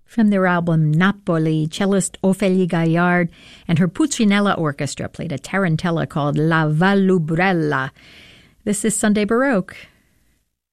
From their album Napoli, cellist Ophélie Gaillard and her Pulcinella Orchestra played a tarantella called La Vallubrella. This is Sunday Baroque.